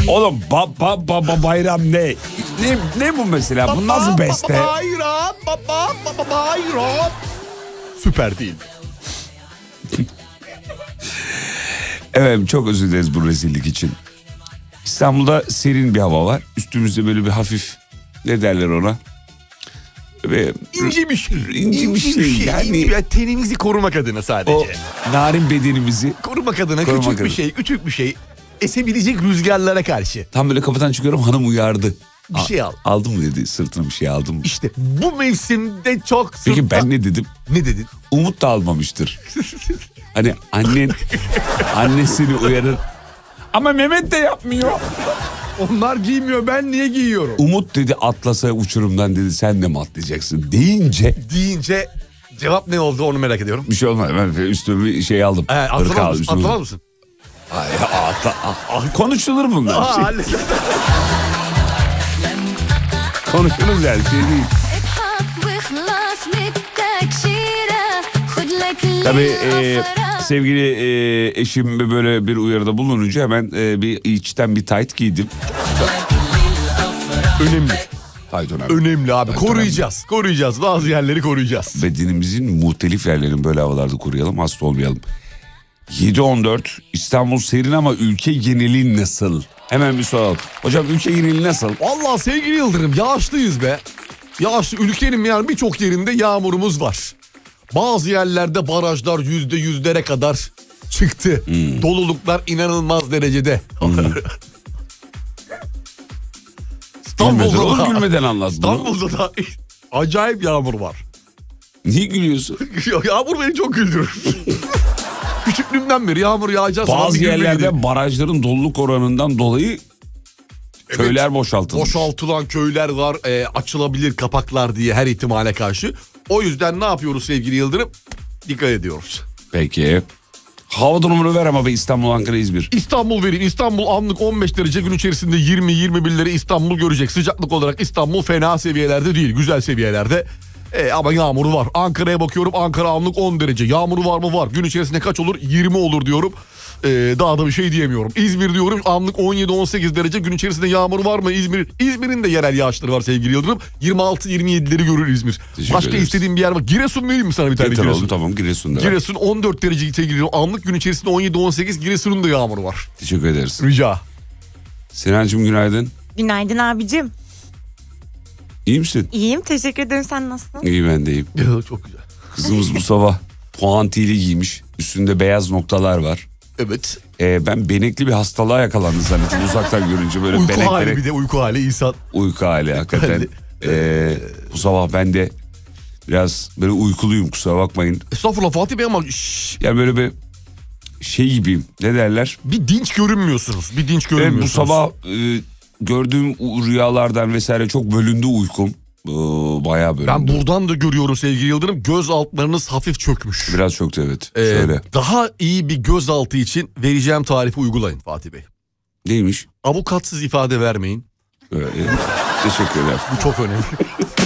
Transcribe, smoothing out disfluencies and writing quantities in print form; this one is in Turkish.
Oğlum bayram ne? Ne bu mesela? Bu nasıl beste? Bayram, bayram. Süper değil. Evet, çok özür dileriz bu rezillik için. İstanbul'da serin bir hava var. Üstümüzde böyle bir hafif, ne derler ona? Ve İnce bir şey. İnce bir şey. Yani tenimizi korumak adına sadece. o narin bedenimizi Korumak adına korumak küçük bir şey. Esebilecek rüzgarlara karşı. tam böyle kapıdan çıkıyorum, hanım uyardı. Bir şey al. Aldım mı dedi, sırtına bir şey aldım. İşte bu mevsimde çok sırtta... Peki ben ne dedim? Ne dedin? Umut da almamıştır. Hani annesini uyarır. Ama Mehmet de yapmıyor. Onlar giymiyor, ben niye giyiyorum? Umut dedi atlasa uçurumdan dedi, sen de mi atlayacaksın deyince cevap ne oldu onu merak ediyorum. bir şey olmadı. Ben üstüme bir şey aldım. Atlamaz mısın? Hayır, konuşulur bunlar. Konuşuruz yani, şey değil. Tabii sevgili eşim böyle bir uyarıda bulununca hemen bir içten bir tayt giydim. Önemli. Tayt önemli. Önemli abi. Tayt Koruyacağız. önemli. Koruyacağız. Bazı yerleri koruyacağız. Bedenimizin muhtelif yerlerini böyle havalarda koruyalım, hasta olmayalım. 7-14 İstanbul serin ama ülke geneli nasıl? Hemen bir soralım. Hocam ülke geneli nasıl? Vallahi sevgili Yıldırım, yağışlıyız be. Yağışlı, ülkenin yani birçok yerinde yağmurumuz var. Bazı yerlerde barajlar %100'lere kadar çıktı. Doluluklar inanılmaz derecede. İstanbul'da gülmeden anlat bunu. İstanbul'da da acayip yağmur var. Niye gülüyorsun? Yağmur beni çok güldürür. Küçüklüğümden beri yağmur yağacağız. Bazı yerlerde barajların doluluk oranından dolayı köyler boşaltılmış. Boşaltılan köyler var, açılabilir kapaklar diye her ihtimale karşı. O yüzden ne yapıyoruz sevgili Yıldırım? Dikkat ediyoruz. Peki. Hava durumunu ver ama be, İstanbul, Ankara, İzmir. İstanbul vereyim. İstanbul anlık 15 derece, gün içerisinde 20-21'leri İstanbul görecek. Sıcaklık olarak İstanbul fena seviyelerde değil, güzel seviyelerde. Ama yağmuru var. Ankara'ya bakıyorum, Ankara anlık 10 derece. Yağmuru var mı? Var. Gün içerisinde kaç olur? 20 olur diyorum. Daha da bir şey diyemiyorum. İzmir diyorum, anlık 17-18 derece. Gün içerisinde yağmuru var mı? İzmir'in de yerel yağışları var sevgili Yıldırım. 26-27'leri görür İzmir. Başka istediğim bir yer var. Giresun vereyim mi sana bir tane? Yeter Giresun? oldu, tamam, Giresun'da. Giresun 14 derece sevgili. Anlık gün içerisinde 17-18, Giresun'un da yağmuru var. Teşekkür ederiz. Rica. Sinancığım günaydın. Günaydın abicim. İyi misin? İyiyim, teşekkür ederim, sen nasılsın? İyi, ben de iyiyim. Çok güzel. Kızımız bu sabah puantili giymiş. Üstünde beyaz noktalar var. Evet. Ben benekli bir hastalığa yakalandı zannettim uzaktan görünce, böyle Uyku benek hali, benek. bir de uyku hali insan. Uyku hali hakikaten. Bu sabah ben de biraz böyle uykuluyum, kusura bakmayın. Estağfurullah Fatih Bey ama Yani böyle bir şey gibiyim, ne derler? bir dinç görünmüyorsunuz. Evet, bu sabah gördüğüm rüyalardan vesaire çok bölündü uykum. Bayağı bölündü. Ben buradan da görüyorum sevgili Yıldırım. Göz altlarınız hafif çökmüş. Biraz çöktü, evet. Şöyle. Daha iyi bir gözaltı için vereceğim tarifi uygulayın Fatih Bey. Neymiş? Avukatsız ifade vermeyin. Teşekkür ederim. Bu çok önemli.